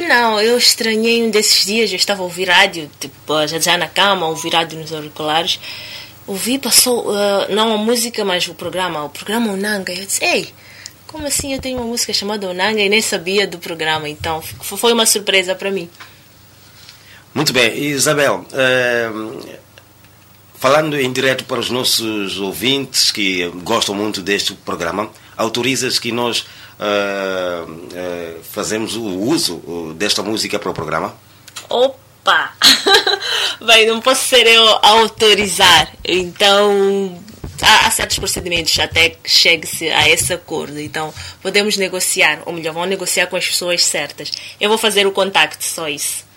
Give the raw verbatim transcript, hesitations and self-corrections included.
Não, eu estranhei um desses dias, eu estava a ouvir rádio, tipo, já, já na cama, a ouvir rádio nos auriculares. Ouvi, passou, uh, não a música, mas o programa, o programa Onanga. Eu disse, ei, como assim eu tenho uma música chamada Onanga e nem sabia do programa? Então, foi uma surpresa para mim. Muito bem, Isabel, uh, falando em direto para os nossos ouvintes que gostam muito deste programa, autorizas que nós uh, uh, fazemos o uso desta música para o programa? Opa! Bem, não posso ser eu a autorizar. Então, há, há certos procedimentos até que chegue-se a esse acordo. Então, podemos negociar, ou melhor, vamos negociar com as pessoas certas. Eu vou fazer o contacto, só isso.